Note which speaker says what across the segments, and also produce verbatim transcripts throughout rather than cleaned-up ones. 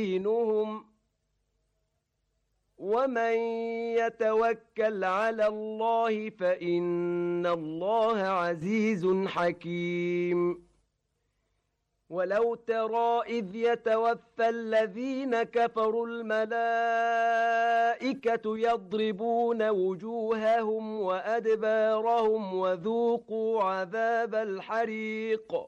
Speaker 1: دينهم ومن يتوكل على الله فإن الله عزيز حكيم ولو ترى إذ يتوفى الذين كفروا الملائكة يضربون وجوههم وأدبارهم وذوقوا عذاب الحريق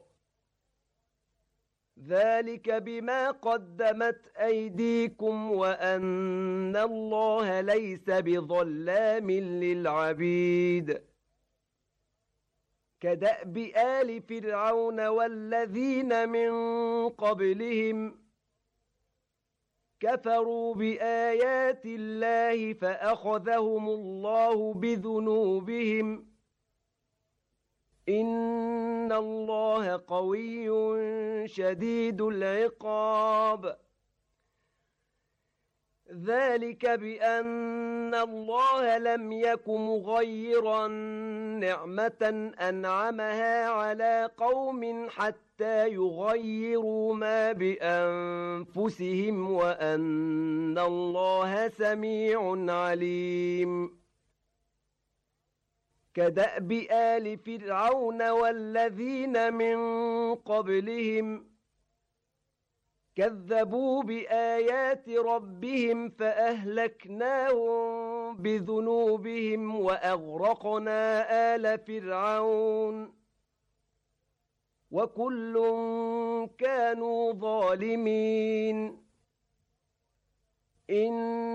Speaker 1: ذلك بما قدمت أيديكم وأن الله ليس بظلام للعبيد كدأب آل فرعون والذين من قبلهم كفروا بآيات الله فأخذهم الله بذنوبهم إن الله قوي شديد العقاب ذلك بأن الله لم يك مغيرا نعمة أنعمها على قوم حتى يغيروا ما بأنفسهم وأن الله سميع عليم كدأب آل فرعون والذين من قبلهم كذبوا بآيات ربهم فأهلكناهم بذنوبهم وأغرقنا آل فرعون وكل كانوا ظالمين إن